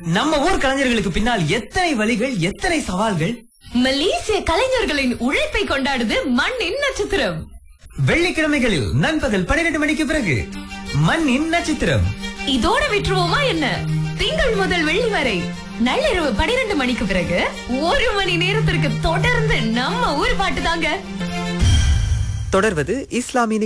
நம்ம ஊர் கலைஞர்களுக்கு பின்னால் எத்தனை வழிகள், எத்தனை சவால்கள். மலேசிய கலைஞர்களின் உழைப்பை கொண்டாடுது மண்ணின் நட்சத்திரம். வெள்ளிக்கிழமைகளில் நண்பகல் 12 மணிக்கு பிறகு மண்ணின் நட்சத்திரம். இதோட விட்டுருவோமா என்ன? திங்கள் முதல் வெள்ளி வரை நள்ளிரவு 12 மணிக்கு பிறகு 1 மணி நேரத்திற்கு தொடர்ந்து நம்ம ஊர் பாட்டு தாங்க. தொடர்வது இஸ்லாமிய